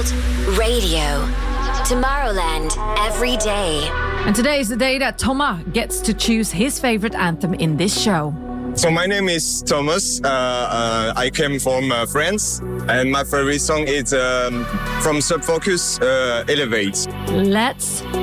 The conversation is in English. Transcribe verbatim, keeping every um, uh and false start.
World Radio. Tomorrowland every day. And today is the day that Thomas gets to choose his favorite anthem in this show. So my name is Thomas. Uh, uh, I came from uh, France, and my favorite song is um, from Sub Focus, uh, Elevate. Let's